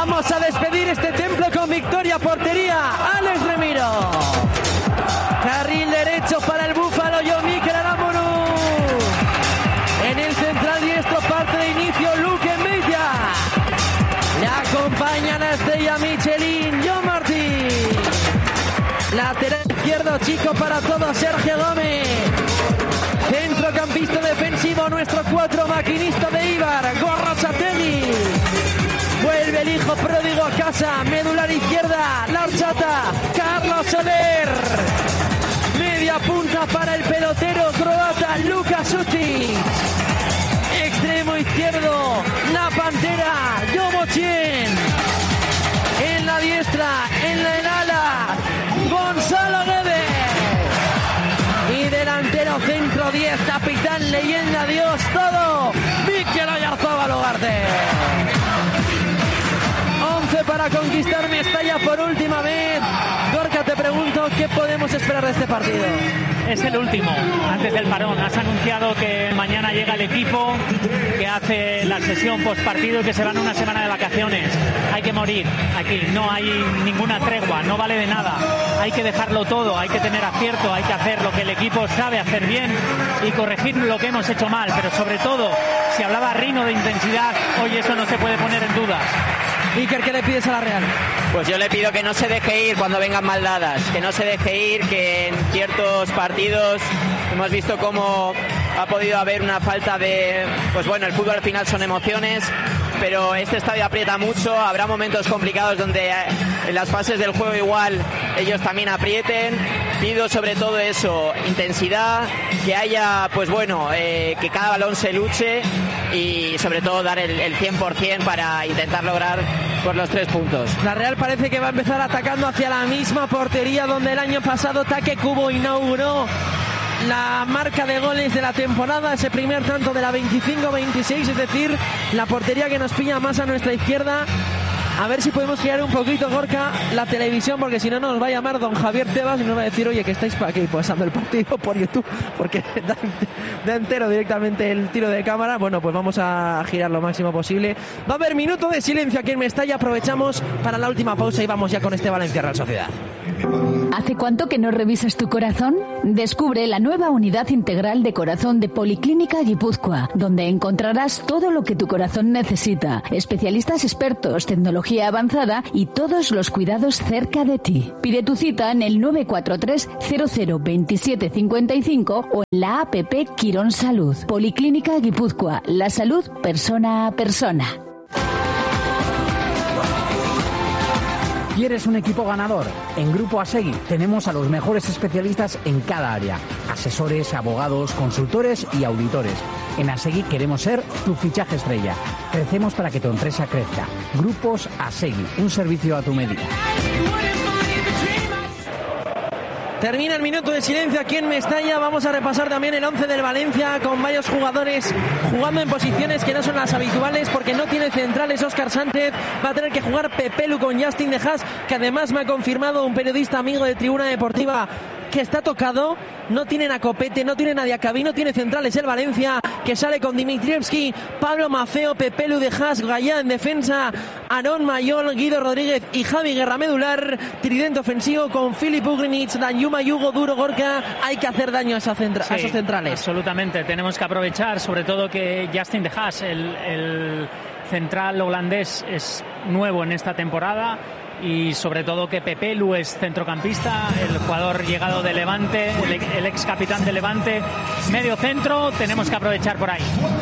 Vamos a despedir este templo con victoria. Portería, Alex Remiro. Carril derecho para el Búfalo, John Mikel Aramonu. En el central diestro, parte de inicio, Luque Mella. Le acompaña la estrella Michelin, John Martín. Lateral izquierdo, chico para todos, Sergio Gómez. Centrocampista defensivo, nuestro 4 maquinista de Eibar, Gorrotxategi. Vuelve el hijo pródigo a casa, medular izquierda, la horchata, Carlos Soler. Media punta para el pelotero croata, Luka Šučić. Extremo izquierdo, la pantera, Jovo Chien. En la diestra, en el ala, Gonzalo Guedes. Y delantero centro 10, capitán, leyenda, Dios, todo, Mikel Oyarzabal Ugarte. 11 para conquistar Mestalla por última vez. Gorka, te pregunto, ¿qué podemos esperar de este partido? Es el último, antes del parón. Has anunciado que mañana llega el equipo, que hace la sesión postpartido y que se van una semana de vacaciones. Hay que morir aquí, no hay ninguna tregua, no vale de nada. Hay que dejarlo todo, hay que tener acierto, hay que hacer lo que el equipo sabe hacer bien y corregir lo que hemos hecho mal. Pero sobre todo, si hablaba Rino de intensidad, hoy eso no se puede poner en dudas. Iker, ¿qué le pides a la Real? Pues yo le pido que no se deje ir cuando vengan mal dadas, que no se deje ir, que en ciertos partidos hemos visto cómo ha podido haber una falta de... Pues bueno, el fútbol al final son emociones, pero este estadio aprieta mucho, habrá momentos complicados donde en las fases del juego igual ellos también aprieten. Pido sobre todo eso, intensidad, que haya, pues bueno, que cada balón se luche y sobre todo dar el 100% para intentar lograr por los 3 puntos. La Real parece que va a empezar atacando hacia la misma portería donde el año pasado Take Kubo inauguró la marca de goles de la temporada, ese primer tanto de la 25-26, es decir, la portería que nos pilla más a nuestra izquierda. A ver si podemos girar un poquito, Gorka, la televisión, porque si no nos va a llamar don Javier Tebas y nos va a decir, oye, que estáis para aquí pasando el partido por YouTube, porque da entero directamente el tiro de cámara. Bueno, pues vamos a girar lo máximo posible. Va a haber minuto de silencio aquí en Mestalla, aprovechamos para la última pausa y vamos ya con este Valencia Real Sociedad. ¿Hace cuánto que no revisas tu corazón? Descubre la nueva unidad integral de corazón de Policlínica Guipúzcoa, donde encontrarás todo lo que tu corazón necesita, especialistas expertos, tecnología avanzada y todos los cuidados cerca de ti. Pide tu cita en el 943 00 27 55 o en la app Quirón Salud. Policlínica Guipúzcoa, la salud persona a persona. ¿Quieres un equipo ganador? En Grupo Asegui tenemos a los mejores especialistas en cada área. Asesores, abogados, consultores y auditores. En Asegui queremos ser tu fichaje estrella. Crecemos para que tu empresa crezca. Grupos Asegui, un servicio a tu medida. Termina el minuto de silencio aquí en Mestalla. Vamos a repasar también el 11 del Valencia con varios jugadores jugando en posiciones que no son las habituales porque no tiene centrales. Óscar Sánchez va a tener que jugar Pepelu con Justin de Haas, que además me ha confirmado un periodista amigo de Tribuna Deportiva que está tocado. No tienen a Copete, no tienen a Diacabí, no tiene centrales el Valencia, que sale con Dimitrievski, Pablo Mafeo, Pepelu de Haas, Gallá en defensa, Aarón Mayol, Guido Rodríguez y Javi Guerra medular. Tridente ofensivo con Filip Ugrinic, Danjuma Yugo, Duro, Gorka. Hay que hacer daño a esos centrales. Absolutamente, tenemos que aprovechar, sobre todo que Justin de Haas, el central holandés, es nuevo en esta temporada. Y sobre todo que Pepelu es centrocampista, el jugador llegado de Levante, el ex capitán de Levante, medio centro, tenemos que aprovechar por ahí.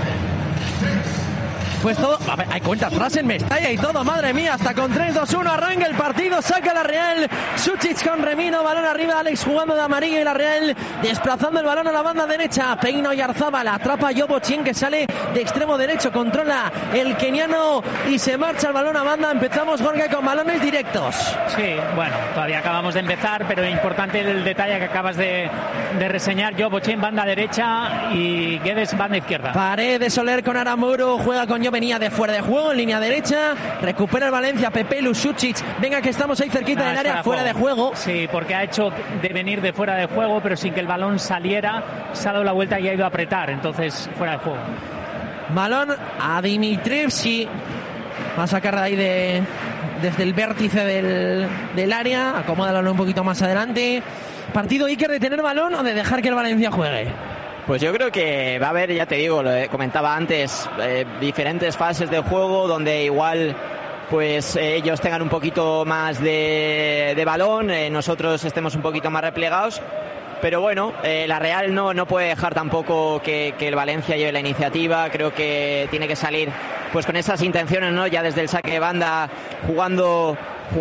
Pues todo, a ver, hay cuenta atrás en Mestalla y todo, madre mía, hasta con 3-2-1 arranca el partido, saca la Real, Šučić con Remino, balón arriba, Alex jugando de amarillo y la Real desplazando el balón a la banda derecha, Peino Oyarzabal, atrapa a Jovo Chien que sale de extremo derecho, controla el keniano y se marcha el balón a banda. Empezamos, Jorge, con balones directos. Sí, bueno, todavía acabamos de empezar, pero importante el detalle que acabas de reseñar. Jovo Chien, banda derecha y Guedes, banda izquierda. Pared de Soler con Aramburu, juega con Jovo, venía de fuera de juego en línea derecha, recupera el Valencia, Pepelu, Šučić, venga que estamos ahí cerquita del área, fuera de juego. Sí, porque ha hecho de venir de fuera de juego, pero sin que el balón saliera, se ha dado la vuelta y ha ido a apretar, entonces fuera de juego. Balón a Dimitrievski, va a sacar de ahí desde el vértice del área, acomódalo un poquito más adelante. ¿Partido, Iker, de tener balón o de dejar que el Valencia juegue? Pues yo creo que va a haber, ya te digo, lo comentaba antes, diferentes fases del juego donde igual pues ellos tengan un poquito más de balón, nosotros estemos un poquito más replegados. Pero bueno, la Real no puede dejar tampoco que el Valencia lleve la iniciativa. Creo que tiene que salir pues con esas intenciones, ¿no? Ya desde el saque de banda, jugando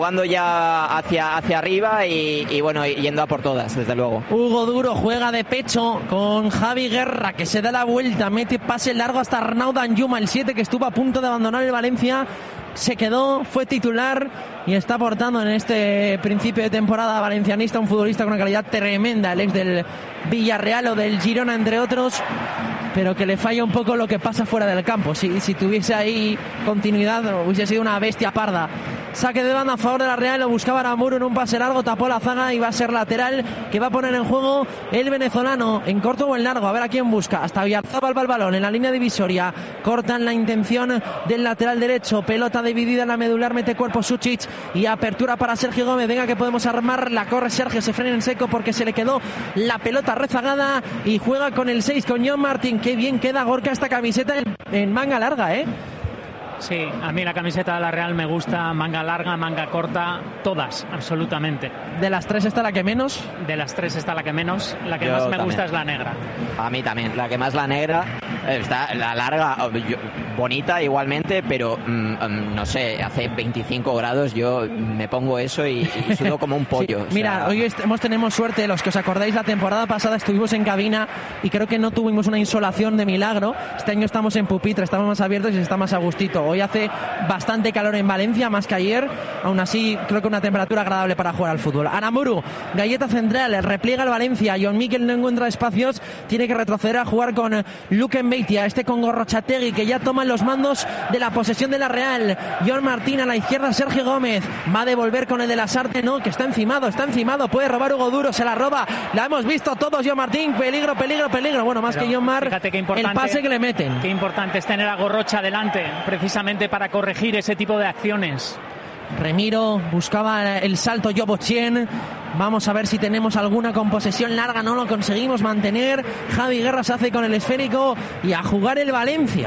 ya hacia arriba y bueno, yendo a por todas, desde luego. Hugo Duro juega de pecho con Javi Guerra, que se da la vuelta, mete pase largo hasta Arnau Danjuma, el 7, que estuvo a punto de abandonar el Valencia. Se quedó, fue titular y está aportando en este principio de temporada valencianista un futbolista con una calidad tremenda, el ex del Villarreal o del Girona, entre otros, pero que le falla un poco lo que pasa fuera del campo. Si tuviese ahí continuidad, hubiese sido una bestia parda. Saque de banda a favor de la Real, lo buscaba Aramburu en un pase largo, tapó la zaga y va a ser lateral que va a poner en juego el venezolano, en corto o en largo, a ver a quién busca. Hasta Villarzábal va el balón en la línea divisoria, cortan la intención del lateral derecho, pelota dividida en la medular, mete cuerpo Sučić y apertura para Sergio Gómez. Venga que podemos armar, la corre Sergio, se frena en seco porque se le quedó la pelota rezagada y juega con el 6, con John Martín. Qué bien queda Gorka esta camiseta en manga larga, ¿eh? Sí, a mí la camiseta de la Real me gusta, manga larga, manga corta, todas, absolutamente. ¿De las tres está la que menos? De las tres está la que menos, la que más me gusta es la negra. A mí también, la que más la negra, está la larga, bonita igualmente, pero no sé, hace 25 grados yo me pongo eso y sudo como un pollo. Sí, mira, hoy tenemos suerte, los que os acordáis, la temporada pasada estuvimos en cabina y creo que no tuvimos una insolación de milagro. Este año estamos en pupitre, estamos más abiertos y se está más a gustito. Hoy hace bastante calor en Valencia, más que ayer. Aún así, creo que una temperatura agradable para jugar al fútbol. Aramburu, galleta central, repliega el Valencia. John Miquel no encuentra espacios, tiene que retroceder a jugar con Luque Mbeitia, con Gorrochategui, que ya toman los mandos de la posesión de la Real. John Martín a la izquierda, Sergio Gómez va a devolver con el de Lasarte, no, que está encimado, puede robar Hugo Duro, se la roba, la hemos visto todos. John Martín, peligro, bueno, más pero que John Mar, el pase que le meten. Qué importante es tener a Gorrocha adelante, precisamente para corregir ese tipo de acciones. Remiro buscaba el salto, Jobochien. Vamos a ver si tenemos alguna con posesión larga. No lo conseguimos mantener. Javi Guerra se hace con el esférico y a jugar el Valencia.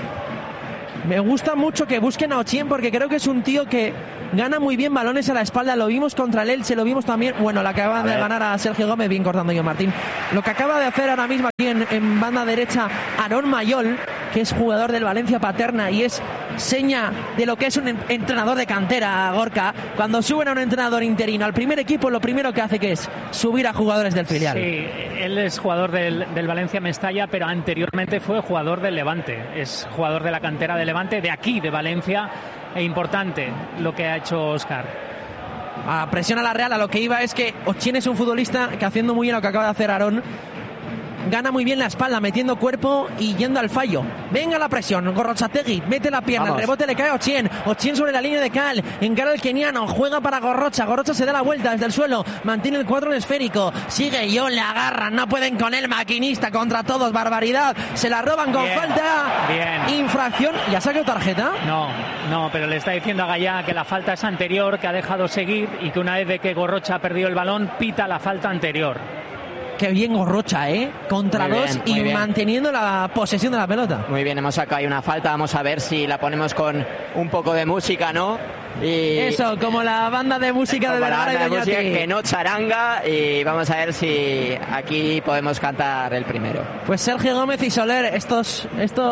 Me gusta mucho que busquen a Ochien porque creo que es un tío que gana muy bien balones a la espalda. Lo vimos contra el Elche, lo vimos también. Bueno, la acaba de ganar a Sergio Gómez, bien cortando John Martín. Lo que acaba de hacer ahora mismo aquí en banda derecha Aarón Mayol, que es jugador del Valencia Paterna y es seña de lo que es un entrenador de cantera, Gorka. Cuando suben a un entrenador interino al primer equipo, lo primero que hace que es subir a jugadores del filial. Sí, él es jugador del Valencia Mestalla, pero anteriormente fue jugador del Levante. Es jugador de la cantera de Levante, de aquí, de Valencia. E importante lo que ha hecho Óscar. Presiona a la Real, a lo que iba es que Ochien es un futbolista que, haciendo muy bien lo que acaba de hacer Aarón, gana muy bien la espalda, metiendo cuerpo y yendo al fallo. Venga la presión, Gorrochategui mete la pierna, el rebote le cae a Ochien sobre la línea de cal, encara el keniano, juega para Gorrocha se da la vuelta desde el suelo, mantiene el 4 en esférico, sigue John, le agarran, no pueden con él, maquinista contra todos, barbaridad, se la roban con falta, infracción. ¿Ya sacó tarjeta? No, pero le está diciendo a Gallá que la falta es anterior, que ha dejado seguir y que una vez de que Gorrocha ha perdido el balón, pita la falta anterior. Qué bien Gorrocha, contra muy dos bien, y manteniendo la posesión de la pelota. Muy bien, hemos sacado ahí una falta, vamos a ver si la ponemos con un poco de música, ¿no? Y eso, como la banda de música de Vergara y Doñati. Que no charanga, y vamos a ver si aquí podemos cantar el primero. Pues Sergio Gómez y Soler, estos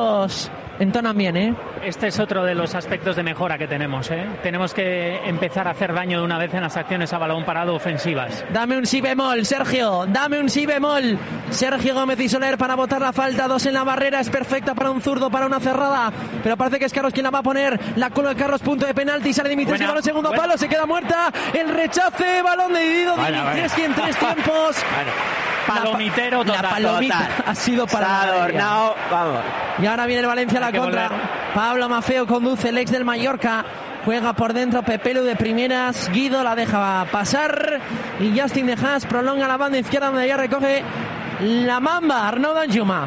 entonan bien, Este es otro de los aspectos de mejora que tenemos, Tenemos que empezar a hacer daño de una vez en las acciones a balón parado ofensivas. Dame un si bemol, Sergio, dame un si bemol. Sergio Gómez y Soler para botar la falta, 2 en la barrera, es perfecta para un zurdo, para una cerrada, pero parece que es Carlos quien la va a poner. La cola de Carlos, punto de penalti, sale Dimitrescu, balón segundo palo, se queda muerta, el rechace, balón dividido, Dimitrescu en 3 tiempos. Palomitero total. La palomita ha sido para adornado, vamos. Y ahora viene el Valencia a la contra. Pablo Maffeo conduce, el ex del Mallorca. Juega por dentro Pepelu de primeras. Guido la deja pasar. Y Justin de Haas prolonga la banda izquierda donde ya recoge la Mamba. Arnau Danjuma.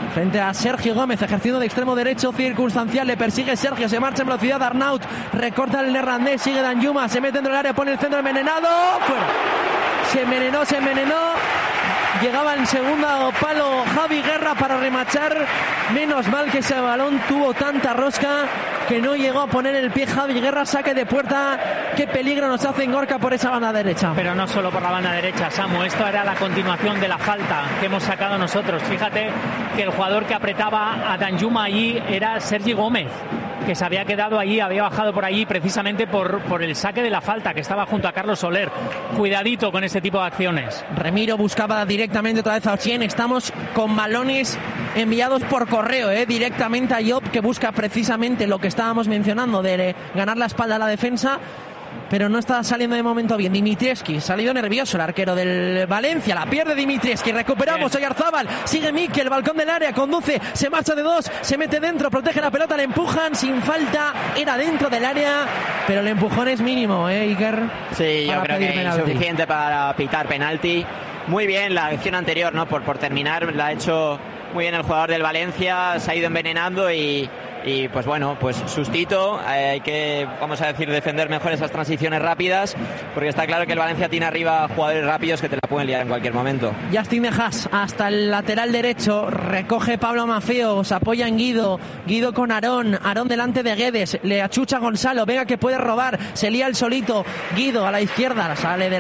frente a Sergio Gómez, ejerciendo de extremo derecho circunstancial. Le persigue Sergio, se marcha en velocidad Arnaut, recorta el neerlandés, sigue Danjuma, se mete dentro del área, pone el centro envenenado, fuera. Se envenenó. Llegaba en segundo palo Javi Guerra para remachar. Menos mal que ese balón tuvo tanta rosca que no llegó a poner el pie Javi Guerra. Saque de puerta. Qué peligro nos hace Gorka por esa banda derecha. Pero no solo por la banda derecha, Samu. Esto era la continuación de la falta que hemos sacado nosotros. Fíjate que el jugador que apretaba a Danjuma allí era Sergi Gómez, que se había quedado allí, había bajado por allí precisamente por el saque de la falta, que estaba junto a Carlos Soler. Cuidadito con este tipo de acciones. Remiro buscaba directamente otra vez a Ochien. Estamos con balones enviados por correo, directamente a Job, que busca precisamente lo que estábamos mencionando, de ganar la espalda a la defensa, pero no está saliendo de momento bien. Dimitrievski, salido nervioso el arquero del Valencia, la pierde Dimitrievski, recuperamos Oyarzábal, sigue Mikel, balcón del área, conduce, se marcha de dos, se mete dentro, protege la pelota, le empujan sin falta, era dentro del área, pero el empujón es mínimo, Iker. Sí, yo creo que es suficiente para pitar penalti. Muy bien la acción anterior, ¿no? Por terminar, la ha hecho muy bien el jugador del Valencia, se ha ido envenenando y pues bueno, pues sustito. Hay que, vamos a decir, defender mejor esas transiciones rápidas, porque está claro que el Valencia tiene arriba jugadores rápidos que te la pueden liar en cualquier momento. Justin de Haas hasta el lateral derecho, recoge Pablo Mafeo, se apoya en Guido con Aarón delante de Guedes, le achucha a Gonzalo, venga que puede robar, se lía el solito, Guido a la izquierda, sale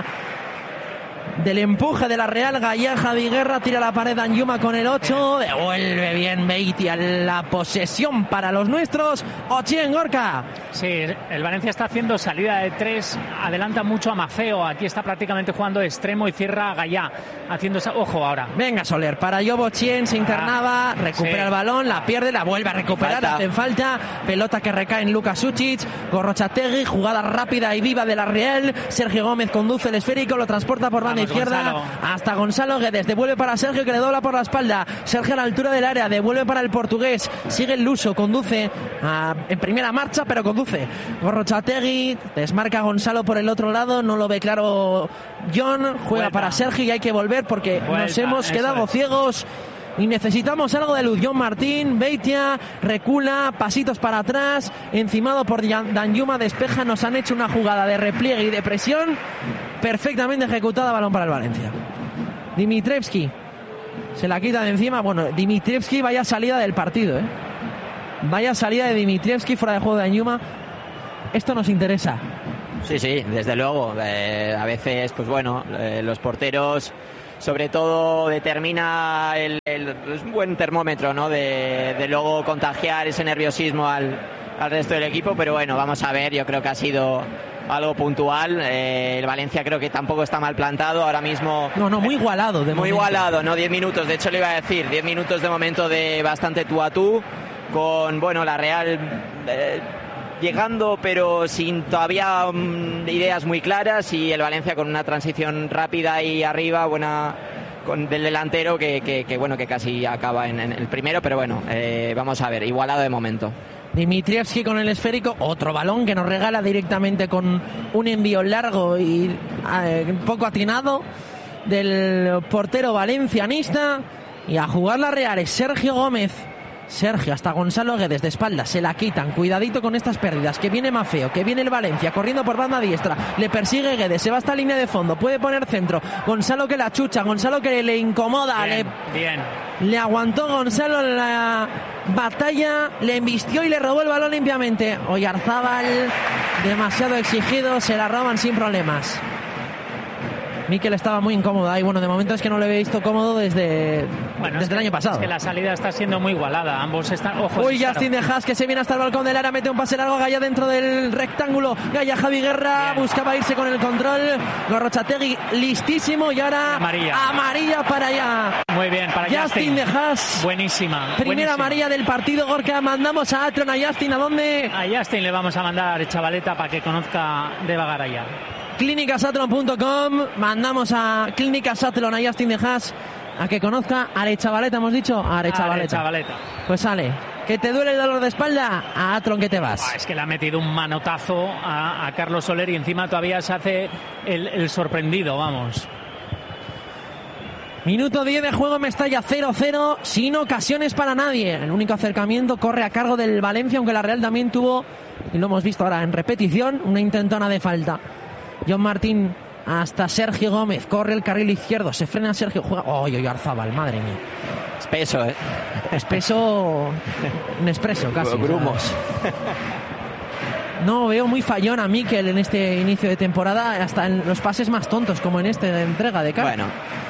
del empuje de la Real, Gallá, Javi Guerra, tira la pared Danjuma con el 8, devuelve bien Beitia, la posesión para los nuestros. Ochien, Gorka. Sí, el Valencia está haciendo salida de 3, adelanta mucho a Mafeo, aquí está prácticamente jugando de extremo y cierra a Gallá, haciendo esa... Ojo ahora. Venga Soler, para Job Ochien, se internaba, recupera el balón, la pierde, la vuelve a recuperar, hacen falta, pelota que recae en Luka Sucic, Gorrochategui, jugada rápida y viva de la Real, Sergio Gómez conduce el esférico, lo transporta por banda izquierda hasta Gonzalo Guedes, devuelve para Sergio, que le dobla por la espalda, Sergio a la altura del área, devuelve para el portugués, sigue el luso, conduce en primera marcha, pero conduce Gorrochategui, desmarca Gonzalo por el otro lado, no lo ve claro John, juega para Sergio y hay que volver porque nos hemos quedado ciegos y necesitamos algo de luz. John Martín, Beitia, recula, pasitos para atrás, encimado por Danjuma, despeja, nos han hecho una jugada de repliegue y de presión perfectamente ejecutada, balón para el Valencia. Dimitrievski se la quita de encima. Bueno, Dimitrievski, vaya salida del partido, vaya salida de Dimitrievski fuera de juego de Danjuma. Esto nos interesa. Sí, desde luego. A veces, pues bueno, los porteros sobre todo determina es un buen termómetro, ¿no? De luego contagiar ese nerviosismo al resto del equipo, pero bueno, vamos a ver, yo creo que ha sido algo puntual. El Valencia creo que tampoco está mal plantado ahora mismo. No, muy igualado. Muy igualado, ¿no? 10 minutos, de hecho le iba a decir, 10 minutos de momento de bastante tú a tú, con, bueno, la Real llegando pero sin todavía ideas muy claras, y el Valencia con una transición rápida y arriba buena con del delantero que bueno, que casi acaba en el primero, pero bueno, vamos a ver, igualado de momento. Dimitrievski con el esférico, otro balón que nos regala directamente con un envío largo y un poco atinado del portero valencianista, y a jugar la Real es Sergio Gómez. Sergio hasta Gonzalo Guedes de espaldas, se la quitan, cuidadito con estas pérdidas, que viene Mafeo, que viene el Valencia corriendo por banda diestra, le persigue Guedes, se va hasta línea de fondo, puede poner centro, Gonzalo que la chucha, Gonzalo que le incomoda, le aguantó Gonzalo en la batalla, le embistió y le robó el balón limpiamente. Oyarzábal, demasiado exigido, se la roban sin problemas. Mikel estaba muy incómodo y bueno, de momento es que no le he visto cómodo desde el año pasado. Es que la salida está siendo muy igualada, ambos están... Ojo, Justin de Haas, que se viene hasta el balcón del área, mete un pase largo, Gallá dentro del rectángulo, Gallá, Javi Guerra, buscaba irse con el control, Gorrochategui listísimo, y ahora amarilla para allá. Muy bien, para Justin de Haas. Buenísima. Primera amarilla del partido, Gorka. Mandamos a Atron, a Justin, ¿a dónde? A Justin le vamos a mandar chavaleta para que conozca de Bagaraya. Clinicasatlon.com, mandamos a Clinicasatlon, a Justin de Haas, a que conozca a Arechavaleta, hemos dicho, a Arechavaleta. Pues sale, que te duele el dolor de espalda, a Atron que te vas. Es que le ha metido un manotazo a Carlos Soler y encima todavía se hace el sorprendido, vamos. Minuto 10 de juego, Mestalla 0-0, sin ocasiones para nadie. El único acercamiento corre a cargo del Valencia, aunque la Real también tuvo, y lo hemos visto ahora en repetición, una intentona de falta. John Martín hasta Sergio Gómez, corre el carril izquierdo, se frena Sergio, juega... ¡Oh, Arzabal, madre mía! Espeso, ¿eh? Espeso... Un expreso, casi. Grumos. No, veo muy fallón a Mikel en este inicio de temporada, hasta en los pases más tontos, como en esta entrega de cara. Bueno...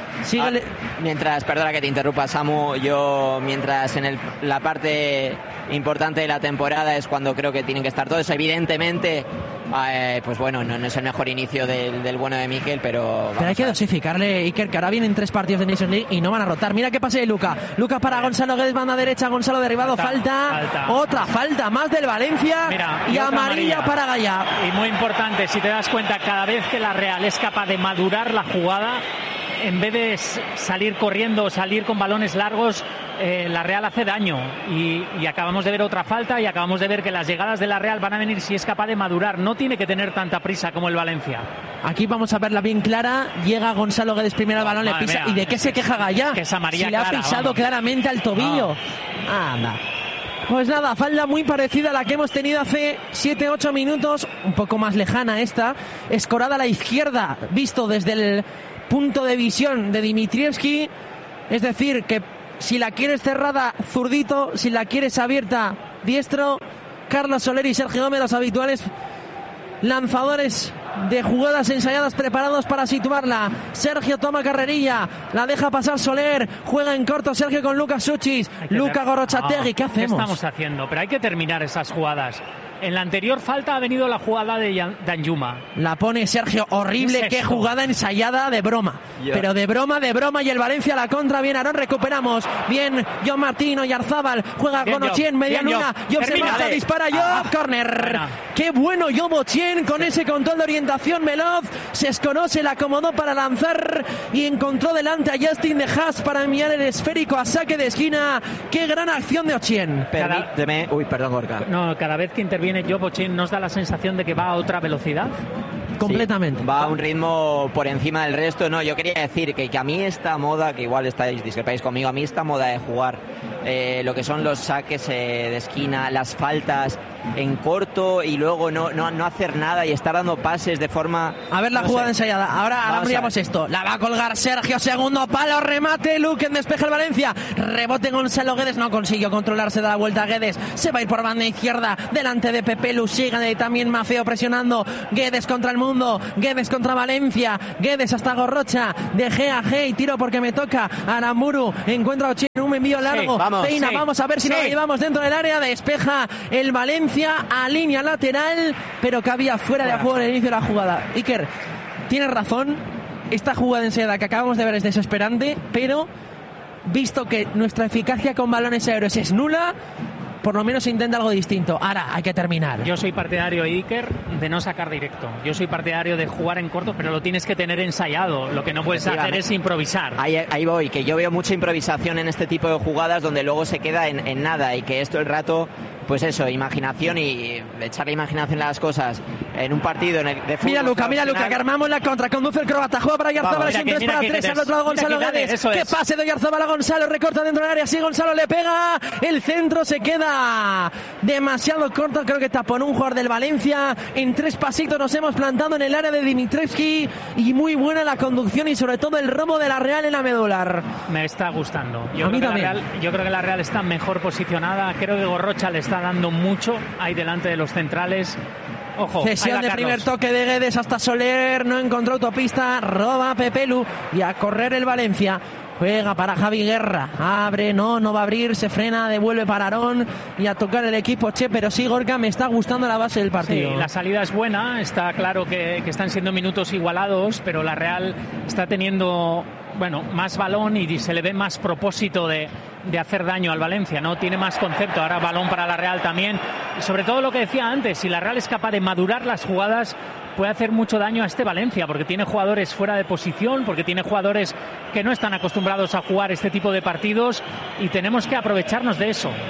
mientras, perdona que te interrumpa, Samu, yo mientras en la parte importante de la temporada es cuando creo que tienen que estar todos, evidentemente, pues bueno, no es el mejor inicio del bueno de Mikel, pero hay que dosificarle, Iker, que ahora vienen 3 partidos de Nations League y no van a rotar. Mira qué pase de Luka para Gonzalo Guedes, banda derecha, Gonzalo derribado, falta. Otra falta más del Valencia. Mira, y amarilla para Gallá. Y muy importante, si te das cuenta, cada vez que la Real es capaz de madurar la jugada, en vez de salir corriendo, salir con balones largos, la Real hace daño y acabamos de ver otra falta y acabamos de ver que las llegadas de la Real van a venir si es capaz de madurar. No tiene que tener tanta prisa como el Valencia. Aquí vamos a verla bien clara. Llega Gonzalo Guedes primero al balón, le pisa. ¿Y de qué se queja Gallá? Que es amarilla, si le ha pisado claramente al tobillo. Anda. Pues nada, falda muy parecida a la que hemos tenido hace 7-8 minutos, un poco más lejana esta, escorada a la izquierda, visto desde el punto de visión de Dimitrievski, es decir, que si la quieres cerrada, zurdito, si la quieres abierta, diestro. Carlos Soler y Sergio Gómez, los habituales lanzadores de jugadas ensayadas, preparados para situarla. Sergio toma carrerilla, la deja pasar Soler, juega en corto Sergio con Lucas Suchis, Luka Gorrotxategi. ¿Qué hacemos? ¿Qué estamos haciendo? Pero hay que terminar esas jugadas. En la anterior falta ha venido la jugada de Danjuma. La pone Sergio, horrible, qué jugada ensayada de broma. Pero de broma, y el Valencia la contra, bien Aarón, recuperamos. Bien, John Martín, Oyarzábal, juega bien, con Ochieng, media luna, Job se marcha, dispara Job, córner. Qué bueno Job Ochieng con ese control de orientación veloz, se esconoce, la acomodó para lanzar y encontró delante a Justin de Haas para enviar el esférico a saque de esquina. Qué gran acción de Ochieng. Permíteme, perdón, Gorka. No, cada vez que interviene Job Ochieng, ¿nos da la sensación de que va a otra velocidad? Completamente. Sí, va a un ritmo por encima del resto. No, yo quería decir que a mí esta moda, que igual discrepáis conmigo, a mí esta moda de jugar lo que son los saques de esquina, las faltas en corto y luego no hacer nada y estar dando pases de forma... A ver la jugada ensayada. Ahora ampliamos esto. La va a colgar Sergio, segundo palo, remate, Luque en despeje el Valencia. Rebote Gonzalo Guedes, no consiguió controlarse, da la vuelta a Guedes. Se va a ir por banda izquierda, delante de Pepe Lu, sigue también Mafeo presionando. Guedes contra el mundo, Guedes contra Valencia, Guedes hasta Gorrocha, de G a G y tiro porque me toca. Aramburu encuentra a Ochieng, un envío largo. Peina, vamos a ver si nos lo llevamos dentro del área. Despeja el Valencia a línea lateral, pero que había fuera de juego en el inicio de la jugada. Iker, tienes razón, esta jugada ensayada que acabamos de ver es desesperante, pero visto que nuestra eficacia con balones aéreos es nula, por lo menos se intenta algo distinto. Ahora hay que terminar. Yo soy partidario, Iker, de no sacar directo. Yo soy partidario de jugar en corto, pero lo tienes que tener ensayado. Lo que no puedes hacer es improvisar. Ahí voy, que yo veo mucha improvisación en este tipo de jugadas donde luego se queda en nada y que esto el rato, pues eso, imaginación y echarle imaginación a las cosas en un partido de fútbol. Mira Luka, que armamos la contra, conduce el croata, juega para Oyarzábal, es un 3 para 3, al otro lado Gonzalo Guedes. Qué pase de Oyarzábal a Gonzalo, recorta dentro del área, sí, Gonzalo le pega, el centro se queda demasiado corto, creo que tapó un jugador del Valencia. En 3 pasitos nos hemos plantado en el área de Dimitrievski y muy buena la conducción y sobre todo el robo de la Real en la medular. Me está gustando. Yo creo que la Real está mejor posicionada, creo que Gorrocha le está dando mucho ahí delante de los centrales. Ojo, cesión de primer toque de Guedes hasta Soler, no encontró autopista, roba Pepe Lu y a correr el Valencia. Juega para Javi Guerra, abre, no va a abrir, se frena, devuelve para Aarón y a tocar el equipo Che, pero sí, Gorka, me está gustando la base del partido. Sí, la salida es buena, está claro que están siendo minutos igualados, pero la Real está teniendo más balón y se le ve más propósito de hacer daño al Valencia, ¿no? Tiene más concepto, ahora balón para la Real también, y sobre todo lo que decía antes, si la Real es capaz de madurar las jugadas, puede hacer mucho daño a este Valencia, porque tiene jugadores fuera de posición, porque tiene jugadores que no están acostumbrados a jugar este tipo de partidos y tenemos que aprovecharnos de eso.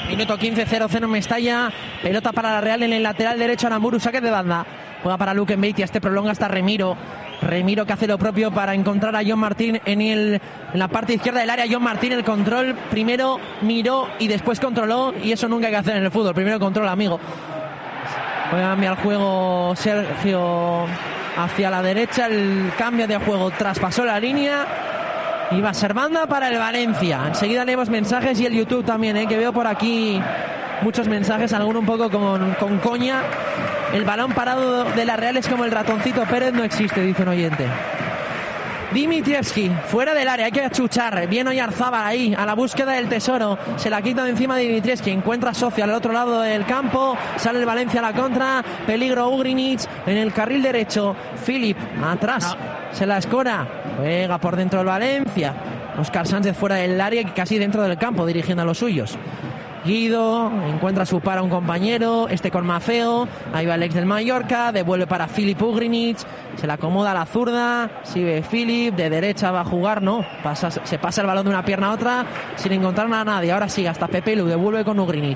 Minuto 15, 0-0 Mestalla. Pelota para la Real en el lateral derecho. Aramburu, saque de banda. Juega para Luke Mbeitia. Este prolonga hasta Remiro. Remiro que hace lo propio para encontrar a John Martín en la parte izquierda del área. John Martín, el control. Primero miró y después controló. Y eso nunca hay que hacer en el fútbol. Primero control, amigo. Puede cambiar el juego Sergio hacia la derecha. El cambio de juego traspasó la línea. Y va a ser banda para el Valencia. Enseguida leemos mensajes y el YouTube también, que veo por aquí muchos mensajes, alguno un poco con coña. El balón parado de la Real es como el ratoncito Pérez, no existe, dice un oyente. Dimitrievski, fuera del área, hay que achuchar. Bien Oyarzábal ahí, a la búsqueda del tesoro. Se la quita de encima de Dimitrievski. Encuentra a Sofia al otro lado del campo. Sale el Valencia a la contra. Peligro Ugrinic en el carril derecho. Filip, atrás. Se la escora. Juega por dentro el Valencia. Óscar Sánchez fuera del área y casi dentro del campo, dirigiendo a los suyos. Guido encuentra su par a un compañero, con Mafeo. Ahí va el ex del Mallorca, devuelve para Filip Ugrinic, se la acomoda a la zurda, sigue Filip, de derecha va a jugar, no, se pasa el balón de una pierna a otra sin encontrar a nadie. Ahora sí, hasta Pepe Lu, devuelve con Ugrinic.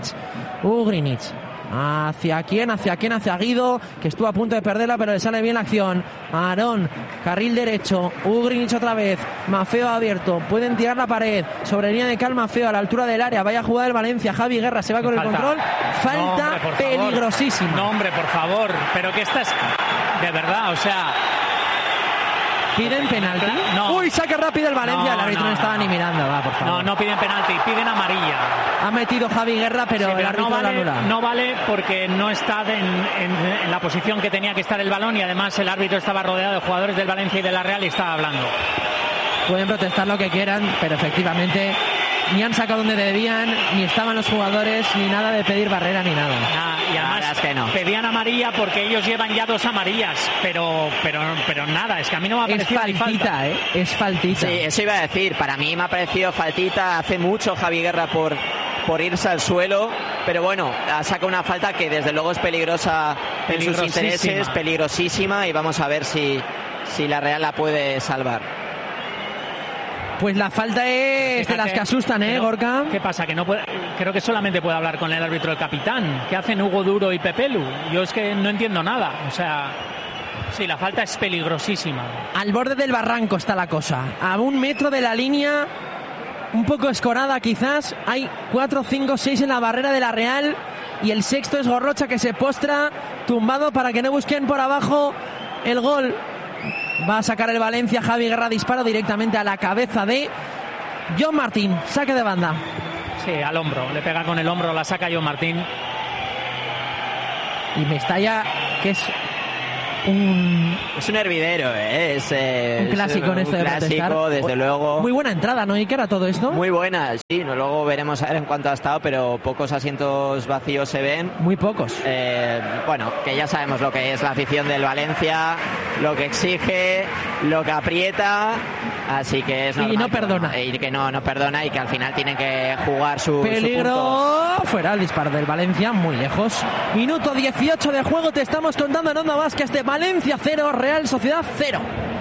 ¿Hacia quién? Hacia Guido, que estuvo a punto de perderla, pero le sale bien la acción. Aarón, carril derecho. Ugrinic otra vez. Mafeo abierto. Pueden tirar la pared. Sobre línea de cal Mafeo a la altura del área. Vaya a jugar el Valencia. Javi Guerra se va con el control. Falta peligrosísima. No, hombre, por favor. Pero que esta es... De verdad, o sea... ¿Piden penalti? No. Uy, saque rápido el Valencia. El árbitro no estaba ni mirando. Va, por favor. No piden penalti, piden amarilla. Ha metido Javi Guerra, pero el árbitro no vale porque no está en la posición que tenía que estar el balón y además el árbitro estaba rodeado de jugadores del Valencia y de la Real y estaba hablando. Pueden protestar lo que quieran, pero efectivamente ni han sacado donde debían, ni estaban los jugadores, ni nada de pedir barrera ni nada. Y además es que no. Pedían amarilla porque ellos llevan ya 2 amarillas, pero nada, es que a mí no me ha parecido falta. Es faltita. Sí, eso iba a decir, para mí me ha parecido faltita, hace mucho Javi Guerra por irse al suelo, pero bueno, saca una falta que desde luego es peligrosa en sus intereses, peligrosísima, y vamos a ver si la Real la puede salvar. Pues la falta es de las que asustan, Gorka. ¿Qué pasa? Que no puede, creo que solamente puede hablar con el árbitro el capitán. ¿Qué hacen Hugo Duro y Pepe Lu? Yo es que no entiendo nada. O sea, sí, la falta es peligrosísima. Al borde del barranco está la cosa. A 1 metro de la línea, un poco escorada quizás. Hay 4, 5, 6 en la barrera de la Real. Y el sexto es Gorrocha, que se postra tumbado para que no busquen por abajo el gol. Va a sacar el Valencia. Javi Guerra dispara directamente a la cabeza de John Martín. Saque de banda. Sí, al hombro. Le pega con el hombro, la saca John Martín. Y Mestalla, que es un hervidero, es un clásico en esto de protestar. Desde luego. Muy buena entrada, ¿no, Iker, a todo esto? Muy buena, sí. Luego veremos a ver en cuánto ha estado, pero pocos asientos vacíos se ven. Muy pocos. Bueno, que ya sabemos lo que es la afición del Valencia, lo que exige, lo que aprieta, así que es normal. Y no perdona. Y que no perdona y que al final tienen que jugar su peligro. Su fuera el disparo del Valencia, muy lejos. Minuto 18 de juego, te estamos contando en Onda Vasca este Valencia 0, Real Sociedad 0.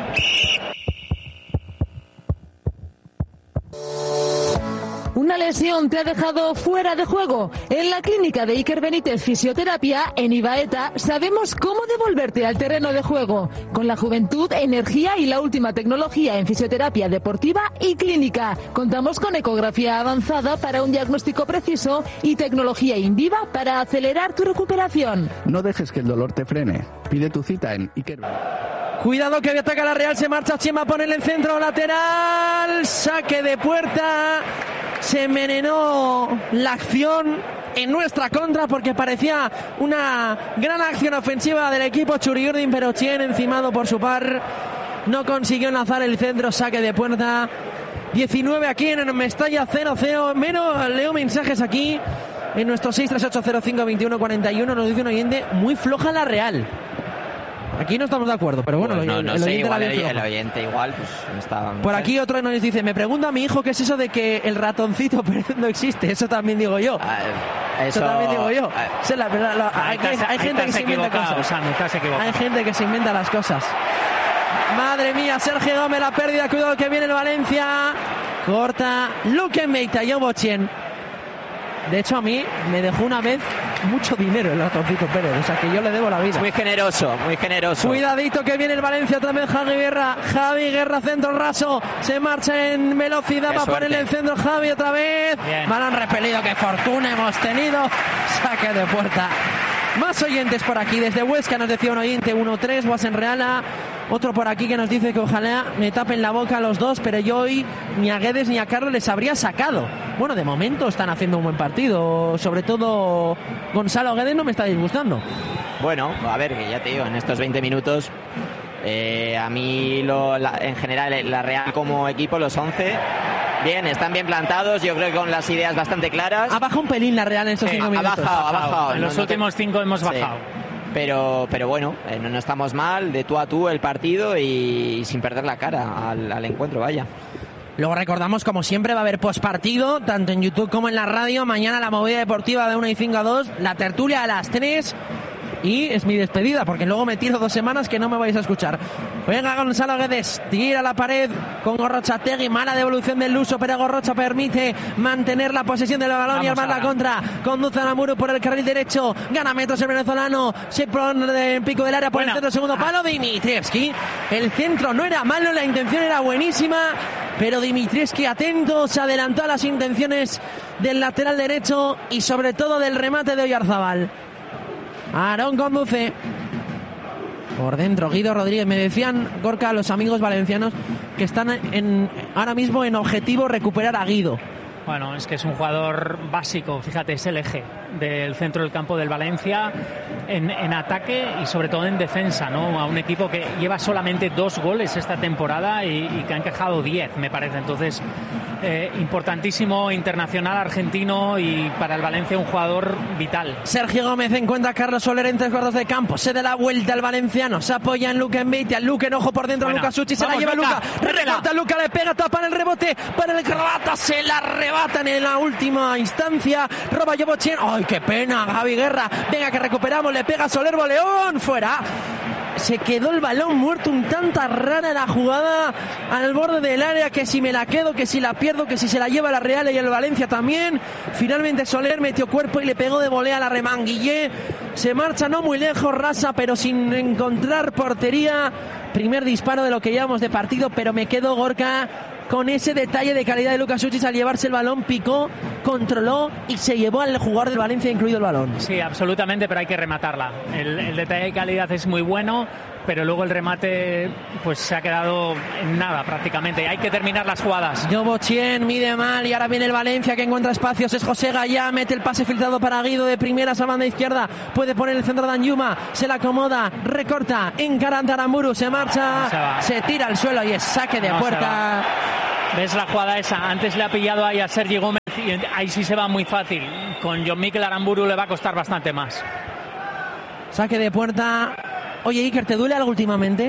¿Una lesión te ha dejado fuera de juego? En la clínica de Iker Benítez Fisioterapia, en Ibaeta, sabemos cómo devolverte al terreno de juego. Con la juventud, energía y la última tecnología en fisioterapia deportiva y clínica. Contamos con ecografía avanzada para un diagnóstico preciso y tecnología in-viva para acelerar tu recuperación. No dejes que el dolor te frene. Pide tu cita en Iker. Cuidado que ataca la Real, se marcha Chema, pone en el centro lateral, saque de puerta. Se envenenó la acción en nuestra contra porque parecía una gran acción ofensiva del equipo Churiurdin, pero Chien, encimado por su par, no consiguió enlazar el centro. Saque de puerta 19 aquí en Mestalla, 0-0. Menos leo mensajes aquí en nuestro 638052141. Nos dice un oyente, muy floja la Real. Aquí no estamos de acuerdo, pero bueno, pues el oyente igual, la el oyente igual pues está. Por aquí otro nos dice, me pregunta a mi hijo qué es eso de que el ratoncito Pérez no existe. Eso también digo yo. Eso también digo yo. Hay gente que se inventa cosas. Hay gente que se inventa las cosas. Madre mía, Sergio Gómez, la pérdida, cuidado que viene el Valencia. Corta Luke Meita y Obochien. De hecho, a mí me dejó una vez mucho dinero el ratoncito Pérez. O sea, que yo le debo la vida. Muy generoso, muy generoso. Cuidadito que viene el Valencia otra vez. Javi Guerra, centro raso. Se marcha en velocidad. Va a ponerle el centro Javi otra vez. Balón repelido. Qué fortuna hemos tenido. Saque de puerta. Más oyentes por aquí. Desde Huesca nos decía un oyente 1-3. Guasenreala. Otro por aquí que nos dice que ojalá me tapen la boca a los dos, pero yo hoy ni a Guedes ni a Carlos les habría sacado. Bueno, de momento están haciendo un buen partido. Sobre todo Gonzalo Guedes no me está disgustando. Bueno, a ver, que ya te digo, en estos 20 minutos a mí en general la Real como equipo, los 11, bien, están bien plantados, yo creo que con las ideas bastante claras. Ha bajado un pelín la Real en estos 5 minutos. Ha bajado. En los últimos 5 hemos bajado. Pero bueno, no estamos mal, de tú a tú el partido y sin perder la cara al encuentro, vaya. Luego recordamos, como siempre, va a haber postpartido, tanto en YouTube como en la radio. Mañana la movida deportiva de 1:05 a 2, la tertulia a las 3. Y es mi despedida, porque luego me tiro 2 semanas que no me vais a escuchar. Venga Gonzalo Guedes, tira la pared con Gorrochategui, mala devolución del Luso, pero Gorrocha permite mantener la posesión del balón y armar la contra. Conduce a Namuru por el carril derecho, gana metros el venezolano, se pone en pico del área por el centro, segundo palo, Dimitrievski. El centro no era malo, la intención era buenísima, pero Dimitrievski atento, se adelantó a las intenciones del lateral derecho y sobre todo del remate de Oyarzábal. Aarón conduce por dentro. Guido Rodríguez. Me decían, Gorka, los amigos valencianos que están ahora mismo en objetivo recuperar a Guido. Bueno, es que es un jugador básico, fíjate, es el eje del centro del campo del Valencia en ataque y sobre todo en defensa, ¿no? A un equipo que lleva solamente 2 goles esta temporada y que ha encajado 10, me parece. Entonces, importantísimo, internacional argentino y para el Valencia un jugador vital. Sergio Gómez encuentra a Carlos Soler en 3 cuartos de campo, se da la vuelta al valenciano, se apoya en Luka Enveitia, Luka en ojo por dentro, Luka Suchi, se la lleva Luka, recorta Luka, le pega, tapa en el rebote para el croata, se la arrebatan en la última instancia, roba Jovochien. ¡Ay, qué pena! Javi Guerra, venga que recuperamos, le pega Soler, Boleón, fuera. Se quedó el balón muerto, un tanta rara la jugada al borde del área, que si me la quedo, que si la pierdo, que si se la lleva la Real y el Valencia también. Finalmente Soler metió cuerpo y le pegó de volea a la Remanguillé. Se marcha no muy lejos Rasa, pero sin encontrar portería. Primer disparo de lo que llevamos de partido, pero me quedo, Gorka, con ese detalle de calidad de Lucas Suchis al llevarse el balón, picó, controló y se llevó al jugador del Valencia, incluido el balón. Sí, absolutamente, pero hay que rematarla. El detalle de calidad es muy bueno, pero luego el remate pues se ha quedado en nada prácticamente. Hay que terminar las jugadas. Jovochien mide mal y ahora viene el Valencia que encuentra espacios. Es José Gallá, mete el pase filtrado para Guido de primeras a banda izquierda. Puede poner el centro de Danjuma, se la acomoda, recorta, encara Aramburu, se marcha, se tira al suelo y es saque de puerta. ¿Ves la jugada esa? Antes le ha pillado ahí a Sergi Gómez y ahí sí se va muy fácil. Con John Mikel Aramburu le va a costar bastante más. Saque de puerta. Oye, Iker, ¿te duele algo últimamente?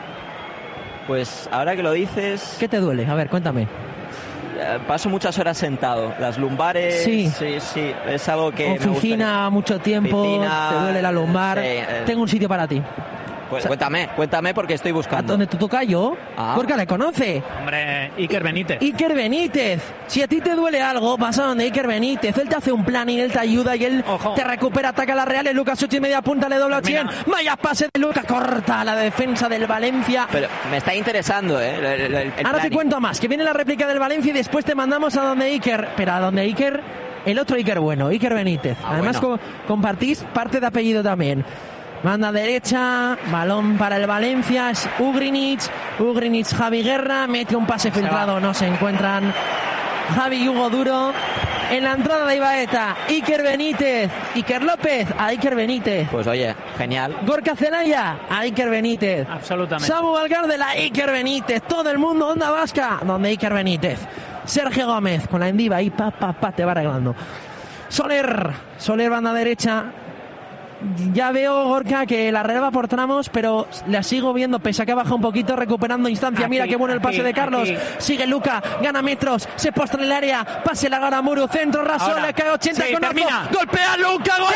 Pues ahora que lo dices... ¿Qué te duele? A ver, cuéntame. Paso muchas horas sentado. Las lumbares... Sí. Es algo que oficina, mucho tiempo, te duele la lumbar. Sí, tengo un sitio para ti. Pues cuéntame porque estoy buscando. ¿Dónde tu tocayo? Gorka le conoce. Hombre, Iker Benítez. Iker Benítez. Si a ti te duele algo, vas a donde Iker Benítez. Él te hace un plan y él te ayuda y él te recupera, ataca a la Real. Lucas Suchi media punta, le dobla a Chien. Vaya pase de Lucas, corta la defensa del Valencia. Pero me está interesando, el ahora te cuento más, que viene la réplica del Valencia y después te mandamos a donde Iker. Pero a donde Iker, el otro Iker bueno, Iker Benítez. Además compartís parte de apellido también. Banda derecha, balón para el Valencia, es Ugrinic, Javi Guerra, mete un pase filtrado, no se encuentran Javi y Hugo Duro. En la entrada de Ibaeta, Iker Benítez, Iker López a Iker Benítez. Pues oye, genial. Gorka Zelaya a Iker Benítez. Absolutamente. Samu Valgarde a Iker Benítez. Todo el mundo, Onda Vasca, donde Iker Benítez. Sergio Gómez con la endiva ahí, te va arreglando. Soler, banda derecha. Ya veo, Gorka, que la Real va por tramos, pero la sigo viendo, pese a que ha bajado un poquito, recuperando instancia. Mira qué bueno el pase de Carlos. Sigue Luka, gana metros, se postra en el área, pase la gana Muru, centro raso, ahora le cae 80 con termina. Golpea Luka, ¡gol!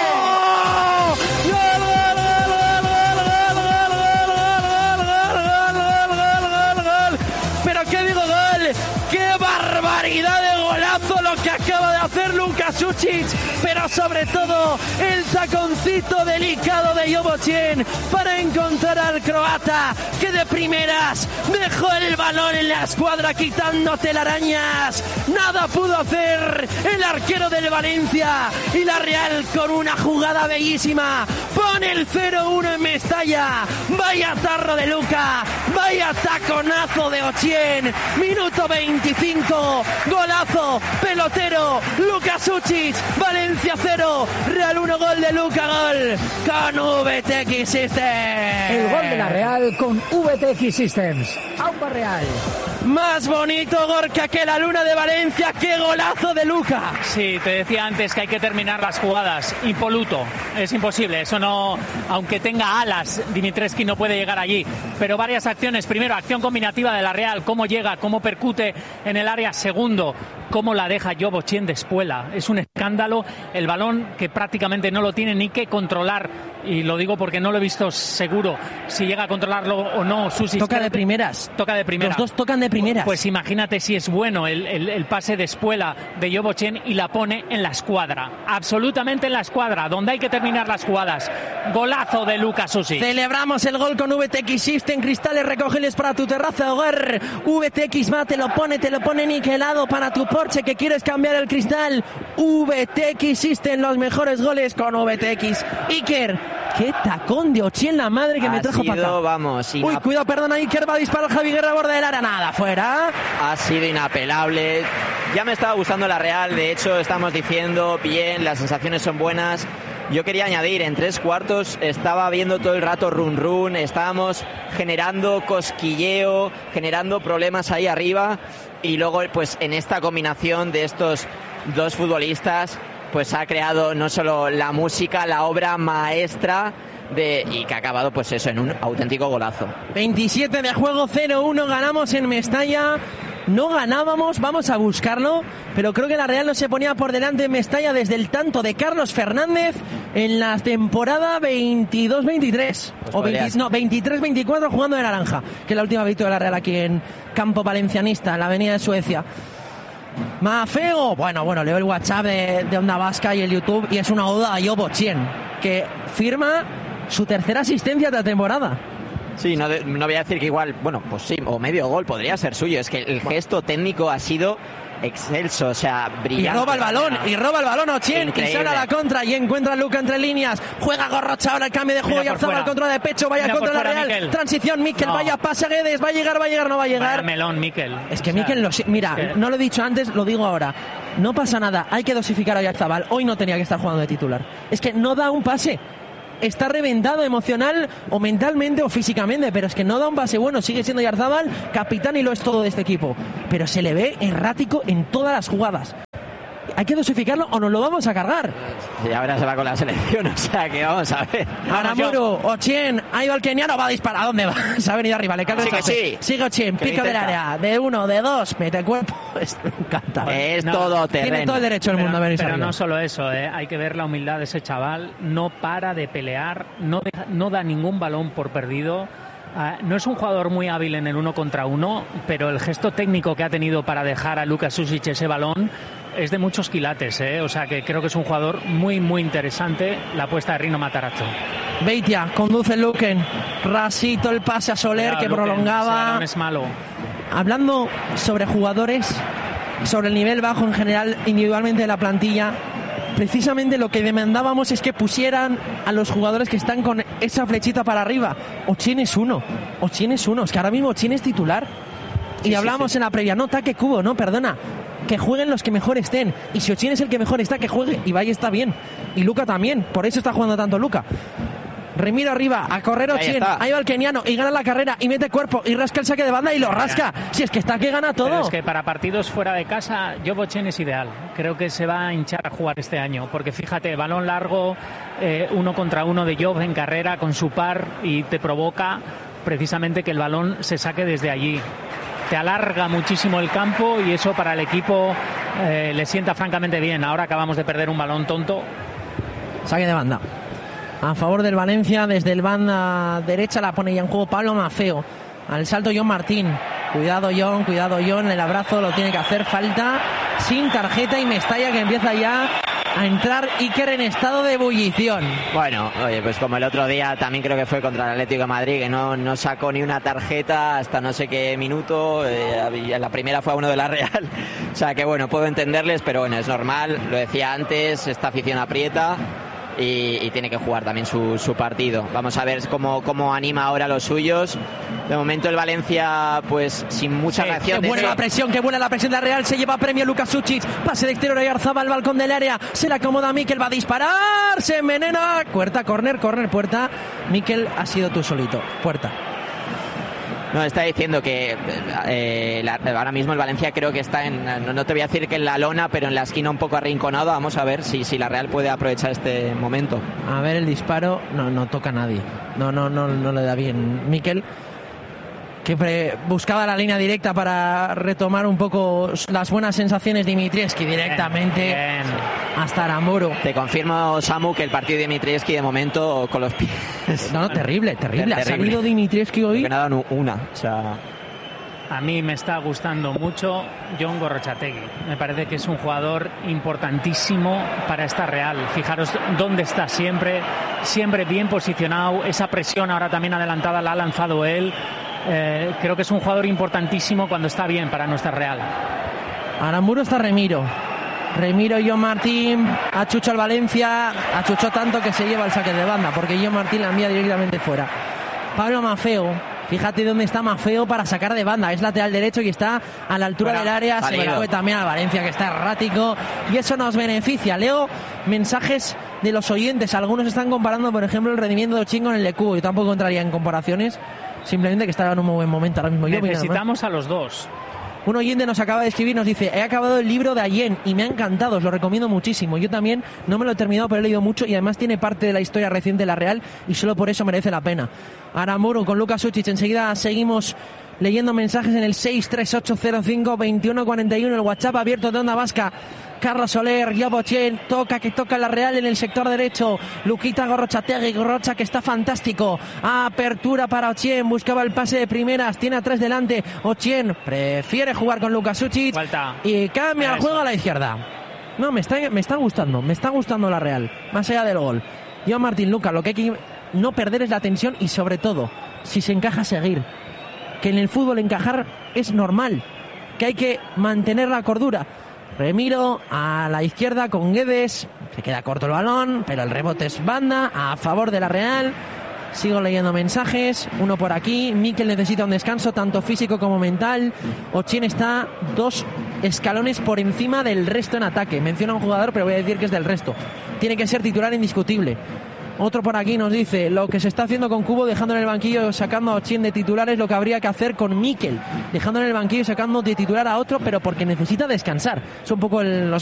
¡Gol! ¿Pero qué digo gol? ¡Qué barbaridad de golazo lo que acaba de hacer Lucas Sucic, pero sobre todo el taconcito delicado de Jovo Ochieng para encontrar al croata, que de primeras dejó el balón en la escuadra quitando telarañas. Nada pudo hacer el arquero del Valencia, y la Real, con una jugada bellísima, pone el 0-1 en Mestalla. Vaya tarro de Luka, vaya taconazo de Ochieng. Minuto 25, golazo, pelotero, Luka Sucic. Valencia 0, Real 1, gol de Luka, gol con VTX Systems. El gol de la Real con VTX Systems. ¡Aupa Real! Más bonito, Gorka, que la luna de Valencia. ¡Qué golazo de Luka! Sí, te decía antes que hay que terminar las jugadas. Impoluto, es imposible. Eso no, aunque tenga alas, Dimitrescu no puede llegar allí. Pero varias acciones. Primero, acción combinativa de la Real. Cómo llega, cómo percute en el área. Segundo, cómo la deja Jovo Ochieng de espuela. Es un escándalo. El balón que prácticamente no lo tiene ni que controlar. Y lo digo porque no lo he visto seguro si llega a controlarlo o no. Susi, toca de primeras. Toca de primeras. Los dos tocan de primeras. Pues imagínate si es bueno el pase de espuela de Jovo Ochieng, y la pone en la escuadra. Absolutamente en la escuadra, donde hay que terminar las jugadas. Golazo de Luka Susi. Celebramos el gol con VTX System. Cristales recogibles para tu terraza, hogar. VTX va, te lo pone niquelado para tu Porsche que quieres cambiar el cristal. VTX System, los mejores goles con VTX. Iker, qué tacón de Ochieng, la madre que me trajo para acá. Vamos. Uy, cuidado, perdona, Iker va a disparar Javi Guerra a borde del área. Nada, fuera. Ha sido inapelable. Ya me estaba gustando la Real. De hecho, estamos diciendo bien, las sensaciones son buenas. Yo quería añadir, en 3/4 estaba viendo todo el rato run, estábamos generando cosquilleo, generando problemas ahí arriba, y luego pues en esta combinación de estos dos futbolistas pues ha creado no solo la música, la obra maestra y que ha acabado pues eso en un auténtico golazo. 27 de juego, 0-1, ganamos en Mestalla. No ganábamos, vamos a buscarlo, pero creo que la Real no se ponía por delante en Mestalla desde el tanto de Carlos Fernández en la temporada 22-23, pues o 23-24 jugando de naranja, que es la última victoria de la Real aquí en campo valencianista, en la avenida de Suecia. Mafeo, bueno, leo el WhatsApp de Onda Vasca y el YouTube, y es una oda a Jovo Ochieng, que firma su tercera asistencia de la temporada. Sí, no voy a decir que igual, bueno, pues sí, o medio gol podría ser suyo. Es que el gesto técnico ha sido excelso, o sea, brillante. Y roba el balón Ochieng, y sale a la contra y encuentra a Luka entre líneas. Juega Gorrocha ahora el cambio de juego, y Arzabal al control de pecho, vaya contra la Real. Mikel. Transición, Mikel, no. Vaya pase Guedes, va a llegar, no va a llegar. Vaya melón, Mikel. Es que Mikel, mira, no lo he dicho antes, lo digo ahora. No pasa nada, hay que dosificar a Arzabal. Hoy no tenía que estar jugando de titular. Es que no da un pase. Está reventado emocional o mentalmente o físicamente, pero es que no da un pase bueno. Sigue siendo Oyarzabal capitán y lo es todo de este equipo, pero se le ve errático en todas las jugadas. Hay que dosificarlo o nos lo vamos a cargar. Y ahora se va con la selección, o sea que vamos a ver. Aramuro, Ochieng, ahí va el keniano, va a disparar. ¿A dónde va? Se ha venido arriba, le carga el pase. Sigue Ochieng, pico del área, de 1, de 2, mete el cuerpo. Esto me encanta. Es todo terreno. Tiene todo el derecho del mundo a venir. Pero no solo eso, hay que ver la humildad de ese chaval. No para de pelear, no da ningún balón por perdido. No es un jugador muy hábil en el 1 contra 1, pero el gesto técnico que ha tenido para dejar a Luka Sucic ese balón es de muchos quilates, o sea que creo que es un jugador muy, muy interesante, la apuesta de Rino Matarazzo. Beitia, conduce Luken, rasito el pase a Soler, que prolongaba. Es malo. Hablando sobre jugadores, sobre el nivel bajo en general, individualmente de la plantilla, precisamente lo que demandábamos es que pusieran a los jugadores que están con esa flechita para arriba. Ochieng es uno, es que ahora mismo Ochieng es titular. Y hablamos en la previa, no taque cubo, no, perdona, que jueguen los que mejor estén, y si Ochieng es el que mejor está, que juegue, y Valle está bien, y Luka también, por eso está jugando tanto Luka. Remiro arriba, a correr Ochieng, ahí va el keniano, y gana la carrera, y mete cuerpo, y rasca el saque de banda, y lo rasca. Si es que está que gana todo. Pero es que para partidos fuera de casa, Jovo Ochieng es ideal. Creo que se va a hinchar a jugar este año, porque fíjate, balón largo, 1 contra 1 de Jovo en carrera con su par, y te provoca precisamente que el balón se saque desde allí. Te alarga muchísimo el campo, y eso para el equipo le sienta francamente bien. Ahora acabamos de perder un balón tonto. Saque de banda a favor del Valencia, desde el banda derecha la pone ya en juego Pablo Mafeo. Al salto John Martín. Cuidado John, el abrazo lo tiene que hacer, falta sin tarjeta, y Mestalla que empieza ya a entrar Iker en estado de ebullición. Bueno, oye, pues como el otro día también creo que fue contra el Atlético de Madrid, que no sacó ni una tarjeta hasta no sé qué minuto, la primera fue a uno de la Real, o sea que bueno, puedo entenderles, pero bueno, es normal, lo decía antes, esta afición aprieta y tiene que jugar también su partido. Vamos a ver cómo anima ahora a los suyos. De momento el Valencia pues sin mucha reacción. Qué buena la presión, de la Real, se lleva premio Luka Sučić, pase de exterior a Oyarzabal, balcón del área, se le acomoda Mikel, va a disparar, se envenena, puerta, córner, puerta. Mikel, ha sido tú solito, puerta. No, está diciendo que ahora mismo el Valencia creo que está no te voy a decir que en la lona, pero en la esquina un poco arrinconado. Vamos a ver si la Real puede aprovechar este momento. A ver el disparo, no toca a nadie, no le da bien Mikel, que buscaba la línea directa para retomar un poco las buenas sensaciones de Dimitrievski directamente. Bien. Hasta Aramburu. Te confirmo, Samu, que el partido de Dimitrievski de momento con los pies. No, terrible. Ha salido Dimitrievski hoy. Que no ha dado una. O sea, a mí me está gustando mucho Jon Gorrotxategi. Me parece que es un jugador importantísimo para esta Real. Fijaros dónde está siempre bien posicionado. Esa presión ahora también adelantada la ha lanzado él. Creo que es un jugador importantísimo cuando está bien para nuestra Real. Aramburu está Remiro, John Martín, achuchó al Valencia, achuchó tanto que se lleva el saque de banda, porque John Martín la envía directamente fuera. Pablo Maffeo, fíjate dónde está Maffeo para sacar de banda, es lateral derecho y está a la altura del área, se le fue también al Valencia, que está errático, y eso nos beneficia. Leo mensajes de los oyentes, algunos están comparando, por ejemplo, el rendimiento de Ochin con el de Cubo. Yo tampoco entraría en comparaciones, simplemente que está en un muy buen momento ahora mismo. Necesitamos a los dos. Un oyente nos acaba de escribir, nos dice: he acabado el libro de Allen y me ha encantado, os lo recomiendo muchísimo. Yo también no me lo he terminado, pero he leído mucho y además tiene parte de la historia reciente de la Real y solo por eso merece la pena. Aramburu con Luka Sučić. Enseguida seguimos leyendo mensajes en el 638052141, el WhatsApp abierto de Onda Vasca. Carlos Soler, Yobochen, que toca la Real en el sector derecho. Luquita Gorrotxategi, Gorrocha, que está fantástico. Apertura para Ochien, buscaba el pase de primeras, tiene a tres delante. Ochien prefiere jugar con Luka Sučić y cambia el juego a la izquierda. No, me está gustando la Real, más allá del gol. John Martín, Luka, lo que hay que no perder es la tensión y sobre todo, si se encaja, seguir. Que en el fútbol encajar es normal, que hay que mantener la cordura. Remiro a la izquierda con Guedes, se queda corto el balón, pero el rebote es banda a favor de la Real. Sigo leyendo mensajes, uno por aquí. Mikel necesita un descanso tanto físico como mental. Ochien está 2 escalones por encima del resto en ataque. Menciona a un jugador, pero voy a decir que es del resto. Tiene que ser titular indiscutible. Otro por aquí nos dice: lo que se está haciendo con Cubo, dejando en el banquillo, sacando a Ochien de titular, es lo que habría que hacer con Mikel, dejando en el banquillo y sacando de titular a otro, pero porque necesita descansar. Es un poco los